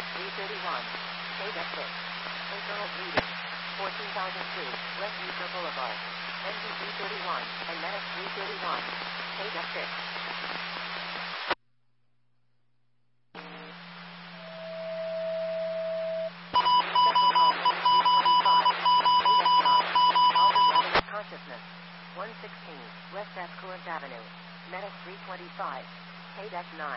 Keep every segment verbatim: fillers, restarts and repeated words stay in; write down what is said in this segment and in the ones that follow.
three thirty-one. K six. Internal bleeding. fourteen thousand two. West User Boulevard. N D three thirty-one. And Menace three thirty-one. K six. one sixteen, West Escalante Avenue, Menace three twenty-five, K nine.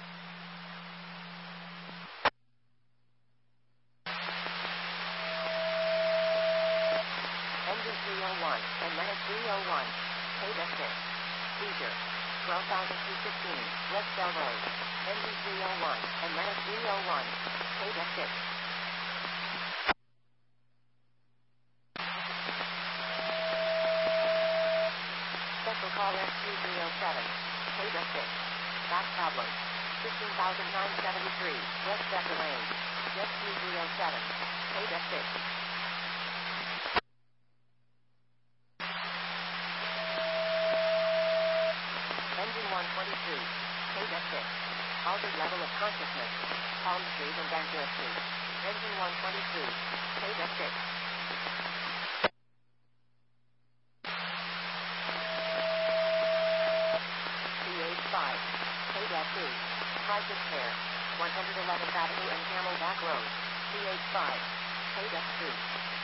Engine three oh one, and Menace three oh one, K six. Seizure, twelve thousand two fifteen, West Bell Road, Engine three oh one, and Menace three oh one, K six. Special call S Q three oh seven, K six. Back problem. fifteen thousand nine hundred seventy-three, West Becker Lane. S Q three oh seven, K six. Engine one twenty-three, K six. Altered level of consciousness. Palm Street and Angela Street. Engine one twenty-three, K six. five, K two, Crisis Care, one eleventh Avenue and Camelback Road, C H five, K two.